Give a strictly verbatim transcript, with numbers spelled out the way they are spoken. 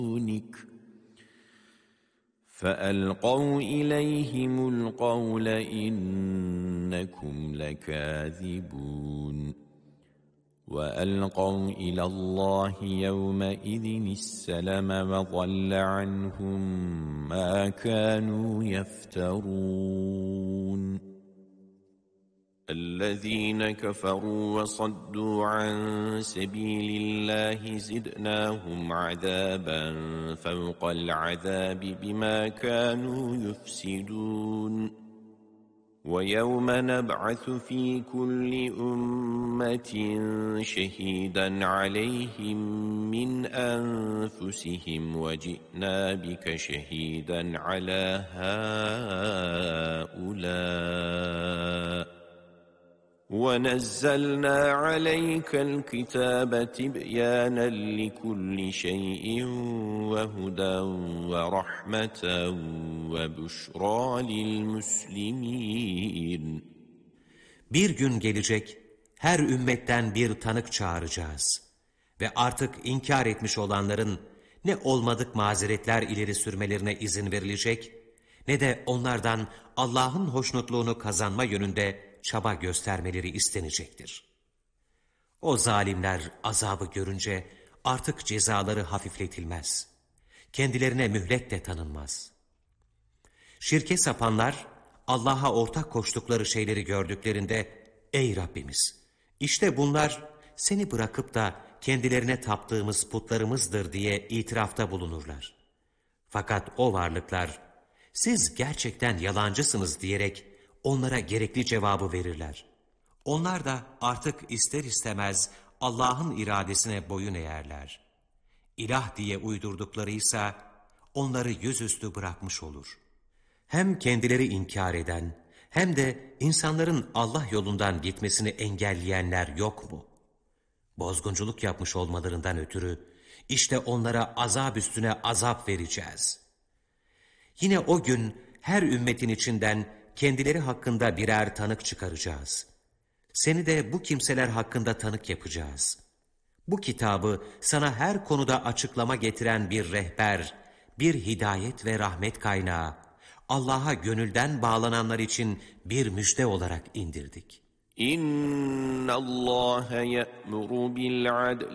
دونك فألقوا إليهم القول إنكم لكاذبون وألقوا إلى الله يومئذ السلم وضل عنهم ما كانوا يفترون الذين كفروا وصدوا عن سبيل الله زدناهم عذابا فوق العذاب بما كانوا يفسدون ويوم نبعث في كل أمة شهيدا عليهم من أنفسهم وجئنا بك شهيدا على هؤلاء ونزلنا عليك الكتاب تبيانا لكل شيء وهدى ورحمة وبشرى للمسلمين. Bir gün gelecek, her ümmetten bir tanık çağıracağız. Ve artık inkar etmiş olanların ne olmadık mazeretler ileri sürmelerine izin verilecek, ne de onlardan Allah'ın hoşnutluğunu kazanma yönünde çaba göstermeleri istenecektir. O zalimler azabı görünce artık cezaları hafifletilmez. Kendilerine mühlet de tanınmaz. Şirke sapanlar Allah'a ortak koştukları şeyleri gördüklerinde ey Rabbimiz, işte bunlar seni bırakıp da kendilerine taptığımız putlarımızdır diye itirafta bulunurlar. Fakat o varlıklar siz gerçekten yalancısınız diyerek onlara gerekli cevabı verirler. Onlar da artık ister istemez Allah'ın iradesine boyun eğerler. İlah diye uydurduklarıysa onları yüzüstü bırakmış olur. Hem kendileri inkar eden hem de insanların Allah yolundan gitmesini engelleyenler yok mu? Bozgunculuk yapmış olmalarından ötürü işte onlara azap üstüne azap vereceğiz. Yine o gün her ümmetin içinden kendileri hakkında birer tanık çıkaracağız. Seni de bu kimseler hakkında tanık yapacağız. Bu kitabı sana her konuda açıklama getiren bir rehber, bir hidayet ve rahmet kaynağı, Allah'a gönülden bağlananlar için bir müjde olarak indirdik. İnnallâhe ye'muru bil adl